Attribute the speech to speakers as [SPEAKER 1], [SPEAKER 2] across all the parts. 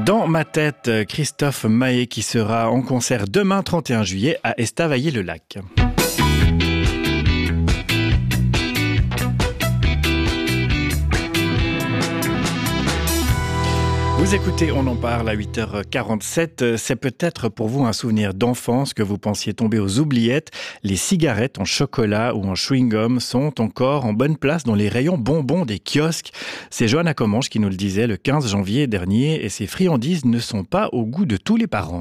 [SPEAKER 1] Dans ma tête, Christophe Maé qui sera en concert demain 31 juillet à Estavayer-le-Lac. Vous écoutez, on en parle à 8h47. C'est peut-être pour vous un souvenir d'enfance que vous pensiez tomber aux oubliettes. Les cigarettes en chocolat ou en chewing-gum sont encore en bonne place dans les rayons bonbons des kiosques. C'est Johanna Comanche qui nous le disait le 15 janvier dernier et ces friandises ne sont pas au goût de tous les parents.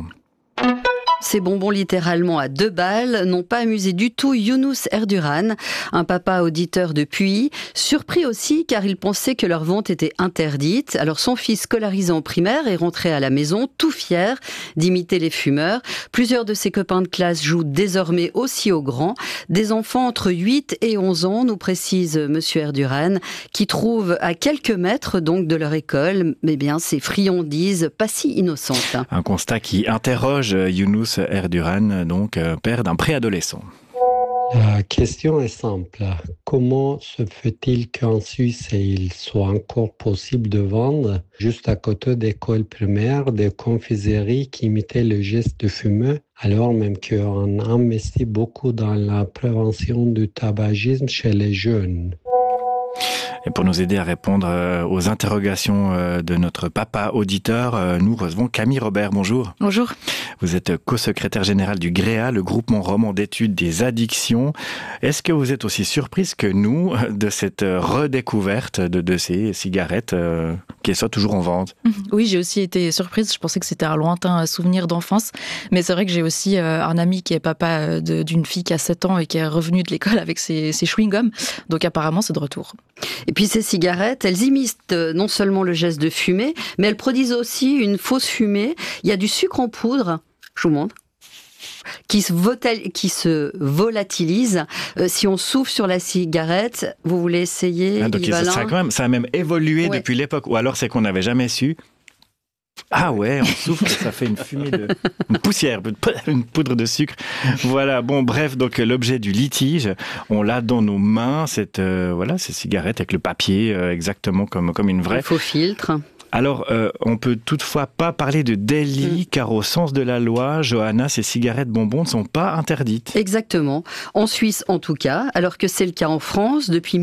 [SPEAKER 2] Ces bonbons littéralement à 2 balles n'ont pas amusé du tout Younous Erduran, un papa auditeur de Puy, surpris aussi car il pensait que leur vente était interdite. Alors son fils scolarisé en primaire est rentré à la maison tout fier d'imiter les fumeurs. Plusieurs de ses copains de classe jouent désormais aussi au grand. Des enfants entre 8 et 11 ans, nous précise monsieur Erduran, qui trouvent à quelques mètres donc de leur école, mais bien ces friandises pas si innocentes.
[SPEAKER 1] Un constat qui interroge Younous Erduran, donc père d'un préadolescent.
[SPEAKER 3] La question est simple. Comment se fait-il qu'en Suisse, il soit encore possible de vendre, juste à côté d'écoles primaires, des confiseries qui imitaient le geste de fumer, alors même qu'on investit beaucoup dans la prévention du tabagisme chez les jeunes?
[SPEAKER 1] Et pour nous aider à répondre aux interrogations de notre papa auditeur, nous recevons Camille Robert. Bonjour.
[SPEAKER 4] Bonjour.
[SPEAKER 1] Vous êtes co-secrétaire général du GREA, le groupement roman d'études des addictions. Est-ce que vous êtes aussi surprise que nous de cette redécouverte de ces cigarettes qui soient toujours en vente?
[SPEAKER 4] Oui, j'ai aussi été surprise. Je pensais que c'était un lointain souvenir d'enfance. Mais c'est vrai que j'ai aussi un ami qui est papa d'une fille qui a 7 ans et qui est revenu de l'école avec ses chewing-gums. Donc apparemment, c'est de retour.
[SPEAKER 2] Et puis ces cigarettes, elles imitent non seulement le geste de fumer, mais elles produisent aussi une fausse fumée. Il y a du sucre en poudre, je vous montre, qui se volatilise. Si on souffle sur la cigarette, vous voulez essayer?
[SPEAKER 1] Donc ça a même évolué depuis l'époque, ou alors c'est qu'on n'avait jamais su. Ah ouais, on souffle et ça fait une fumée une poussière, une poudre de sucre. Voilà, bon bref, donc l'objet du litige, on l'a dans nos mains, ces cigarettes avec le papier exactement comme une vraie.
[SPEAKER 2] Un faux filtre.
[SPEAKER 1] Alors, on peut toutefois pas parler de délit, car au sens de la loi, Johanna, ces cigarettes bonbons ne sont pas interdites.
[SPEAKER 2] Exactement. En Suisse, en tout cas, alors que c'est le cas en France depuis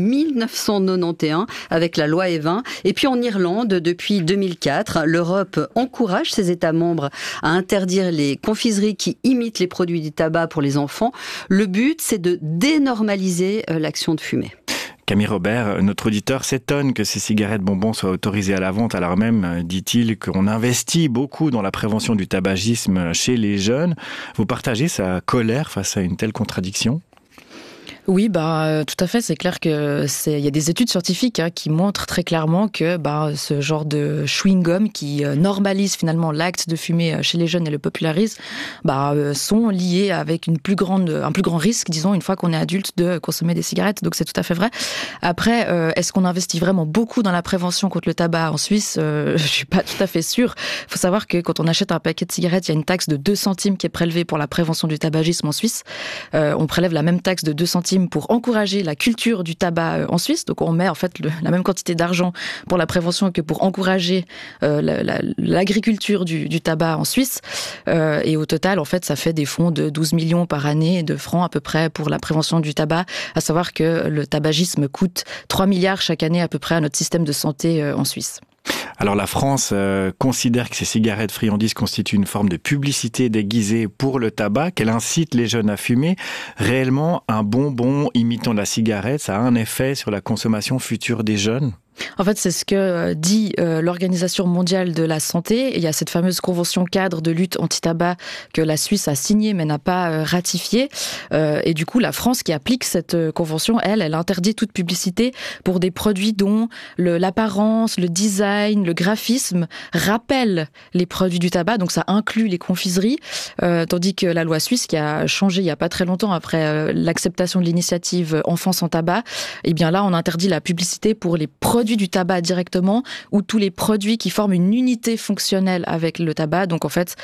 [SPEAKER 2] 1991 avec la loi Evin. Et puis en Irlande, depuis 2004, l'Europe encourage ses États membres à interdire les confiseries qui imitent les produits du tabac pour les enfants. Le but, c'est de dénormaliser l'action de fumer.
[SPEAKER 1] Camille Robert, notre auditeur s'étonne que ces cigarettes bonbons soient autorisées à la vente, alors même, dit-il, qu'on investit beaucoup dans la prévention du tabagisme chez les jeunes. Vous partagez sa colère face à une telle contradiction ?
[SPEAKER 4] Oui, tout à fait. C'est clair que il y a des études scientifiques qui montrent très clairement que ce genre de chewing-gum qui normalise finalement l'acte de fumer chez les jeunes et le popularise, sont liés avec un plus grand risque, disons, une fois qu'on est adulte, de consommer des cigarettes. Donc c'est tout à fait vrai. Après, est-ce qu'on investit vraiment beaucoup dans la prévention contre le tabac en Suisse? Je suis pas tout à fait sûre. Il faut savoir que quand on achète un paquet de cigarettes, il y a une taxe de 2 centimes qui est prélevée pour la prévention du tabagisme en Suisse. On prélève la même taxe de 2 centimes pour encourager la culture du tabac en Suisse. Donc on met en fait la même quantité d'argent pour la prévention que pour encourager l'agriculture du tabac en Suisse. Et au total, en fait, ça fait des fonds de 12 millions par année de francs à peu près pour la prévention du tabac. À savoir que le tabagisme coûte 3 milliards chaque année à peu près à notre système de santé en Suisse.
[SPEAKER 1] Alors la France considère que ces cigarettes friandises constituent une forme de publicité déguisée pour le tabac, qu'elle incite les jeunes à fumer. Réellement, un bonbon imitant la cigarette, ça a un effet sur la consommation future des jeunes ?
[SPEAKER 4] En fait, c'est ce que dit l'Organisation mondiale de la santé. Il y a cette fameuse convention cadre de lutte anti-tabac que la Suisse a signée mais n'a pas ratifiée. Et du coup, la France qui applique cette convention, elle interdit toute publicité pour des produits dont l'apparence, le design, le graphisme rappellent les produits du tabac. Donc ça inclut les confiseries. Tandis que la loi suisse, qui a changé il n'y a pas très longtemps après l'acceptation de l'initiative Enfants sans tabac, eh bien là, on interdit la publicité pour les produits du tabac directement ou tous les produits qui forment une unité fonctionnelle avec le tabac. Donc en fait,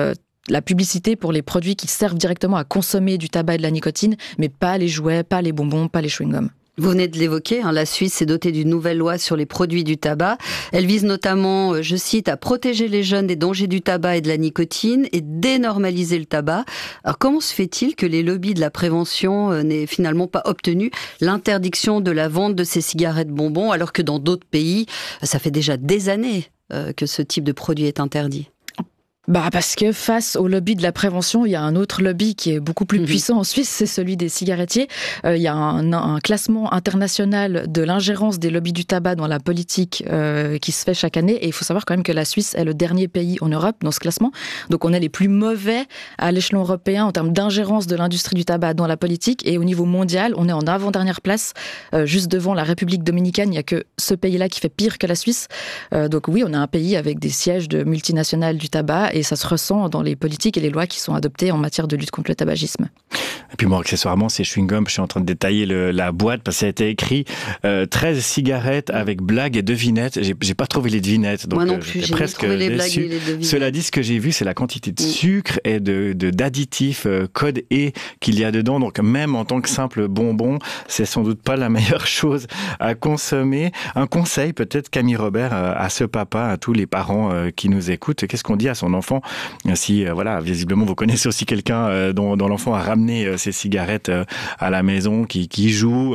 [SPEAKER 4] la publicité pour les produits qui servent directement à consommer du tabac et de la nicotine, mais pas les jouets, pas les bonbons, pas les chewing-gums.
[SPEAKER 2] Vous venez de l'évoquer, la Suisse s'est dotée d'une nouvelle loi sur les produits du tabac. Elle vise notamment, je cite, à protéger les jeunes des dangers du tabac et de la nicotine et dénormaliser le tabac. Alors comment se fait-il que les lobbies de la prévention n'aient finalement pas obtenu l'interdiction de la vente de ces cigarettes bonbons, alors que dans d'autres pays, ça fait déjà des années que ce type de produit est interdit ?
[SPEAKER 4] Parce que face au lobby de la prévention, il y a un autre lobby qui est beaucoup plus puissant en Suisse, c'est celui des cigarettiers. Il y a un classement international de l'ingérence des lobbies du tabac dans la politique qui se fait chaque année. Et il faut savoir quand même que la Suisse est le dernier pays en Europe dans ce classement. Donc on est les plus mauvais à l'échelon européen en termes d'ingérence de l'industrie du tabac dans la politique. Et au niveau mondial, on est en avant-dernière place, juste devant la République dominicaine. Il n'y a que ce pays-là qui fait pire que la Suisse. Donc oui, on a un pays avec des sièges de multinationales du tabac. Et ça se ressent dans les politiques et les lois qui sont adoptées en matière de lutte contre le tabagisme.
[SPEAKER 1] Et puis moi, accessoirement, ces chewing-gums, je suis en train de détailler la boîte parce que ça a été écrit 13 cigarettes avec blagues et devinettes. J'ai pas trouvé les devinettes. Donc,
[SPEAKER 2] moi non plus, j'ai pas trouvé les blagues et les devinettes.
[SPEAKER 1] Cela dit, ce que j'ai vu, c'est la quantité de sucre et d'additifs, code E qu'il y a dedans. Donc même en tant que simple bonbon, c'est sans doute pas la meilleure chose à consommer. Un conseil peut-être, Camille Robert, à ce papa, à tous les parents qui nous écoutent. Qu'est-ce qu'on dit à son enfant si, visiblement, vous connaissez aussi quelqu'un dont l'enfant a ramené ses cigarettes à la maison, qui joue.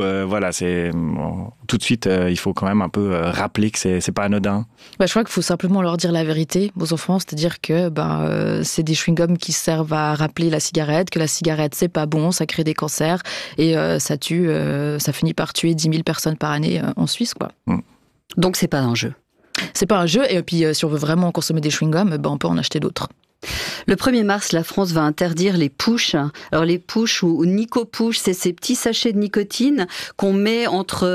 [SPEAKER 1] Tout de suite, il faut quand même un peu rappeler que c'est pas anodin.
[SPEAKER 4] Je crois qu'il faut simplement leur dire la vérité aux enfants, c'est-à-dire que c'est des chewing-gums qui servent à rappeler la cigarette, que la cigarette c'est pas bon, ça crée des cancers et ça tue, ça finit par tuer 10 000 personnes par année en Suisse, quoi.
[SPEAKER 2] Donc c'est pas un jeu.
[SPEAKER 4] C'est pas un jeu, et puis si on veut vraiment consommer des chewing-gums, on peut en acheter d'autres.
[SPEAKER 2] Le 1er mars, la France va interdire les pushs. Alors les pushs ou nico-push, c'est ces petits sachets de nicotine qu'on met entre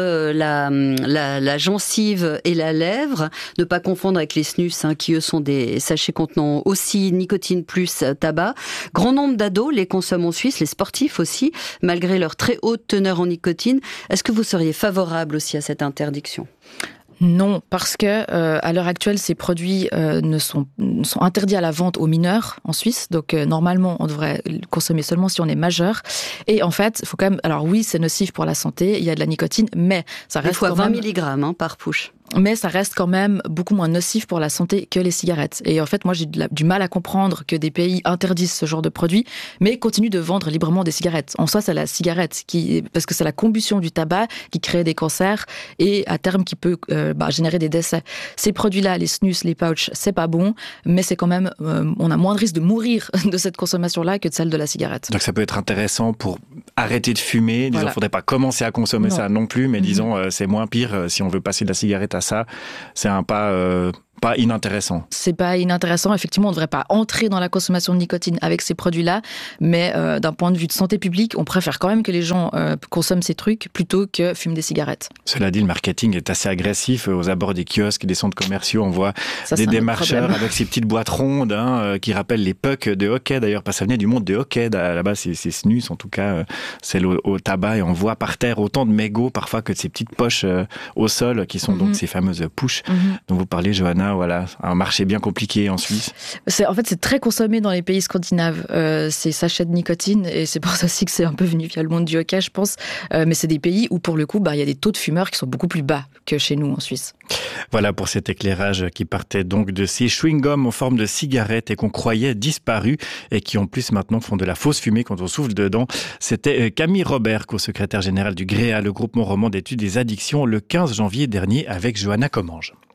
[SPEAKER 2] la gencive et la lèvre. Ne pas confondre avec les snus, qui eux sont des sachets contenant aussi nicotine plus tabac. Grand nombre d'ados les consomment en Suisse, les sportifs aussi, malgré leur très haute teneur en nicotine. Est-ce que vous seriez favorable aussi à cette interdiction ?
[SPEAKER 4] Non, parce que à l'heure actuelle, ces produits sont interdits à la vente aux mineurs en Suisse. Donc normalement, on devrait consommer seulement si on est majeur. Et en fait, il faut quand même. Alors oui, c'est nocif pour la santé. Il y a de la nicotine, mais ça reste
[SPEAKER 2] fois
[SPEAKER 4] quand même
[SPEAKER 2] 20 mg par push.
[SPEAKER 4] Mais ça reste quand même beaucoup moins nocif pour la santé que les cigarettes. Et en fait, moi, j'ai du mal à comprendre que des pays interdisent ce genre de produits, mais continuent de vendre librement des cigarettes. En soi, c'est la cigarette parce que c'est la combustion du tabac qui crée des cancers et à terme qui peut générer des décès. Ces produits-là, les snus, les pouches, c'est pas bon, mais c'est quand même, on a moins de risque de mourir de cette consommation-là que de celle de la cigarette.
[SPEAKER 1] Donc ça peut être intéressant pour arrêter de fumer. Disons, faudrait pas commencer à consommer ça non plus, mais disons, c'est moins pire si on veut passer de la cigarette à ça. C'est un pas inintéressant.
[SPEAKER 4] C'est pas inintéressant. Effectivement, on ne devrait pas entrer dans la consommation de nicotine avec ces produits-là, mais d'un point de vue de santé publique, on préfère quand même que les gens consomment ces trucs plutôt que fument des cigarettes.
[SPEAKER 1] Cela dit, le marketing est assez agressif. Aux abords des kiosques et des centres commerciaux, on voit des démarcheurs avec ces petites boîtes rondes qui rappellent les pucks de hockey. D'ailleurs, ça venait du monde de hockey. À la base, c'est snus, en tout cas, celle au tabac. Et on voit par terre autant de mégots parfois que de ces petites poches au sol qui sont donc ces fameuses push dont vous parlez, Johanna. Voilà, un marché bien compliqué en Suisse.
[SPEAKER 4] C'est très consommé dans les pays scandinaves, ces sachets de nicotine, et c'est pour ça aussi que c'est un peu venu via le monde du hockey, je pense. Mais c'est des pays où, pour le coup, il y a des taux de fumeurs qui sont beaucoup plus bas que chez nous en Suisse.
[SPEAKER 1] Voilà pour cet éclairage qui partait donc de ces chewing-gums en forme de cigarettes et qu'on croyait disparus et qui en plus maintenant font de la fausse fumée quand on souffle dedans. C'était Camille Robert, co-secrétaire générale du GREA, le groupement roman d'études des addictions, le 15 janvier dernier avec Johanna Commange.